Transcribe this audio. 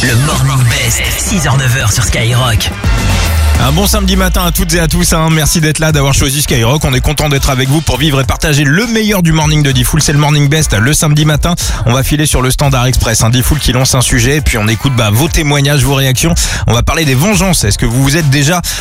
Le Morning Best, 6h-9h sur Skyrock. Un bon samedi matin à toutes et à tous, Merci d'être là, d'avoir choisi Skyrock. On est content d'être avec vous pour vivre et partager le meilleur du morning de Diffoul. C'est le Morning Best le samedi matin. On va filer sur le Standard Express, Diffoul qui lance un sujet et puis on écoute vos témoignages, vos réactions. On va parler des vengeances. Est-ce que vous vous êtes déjà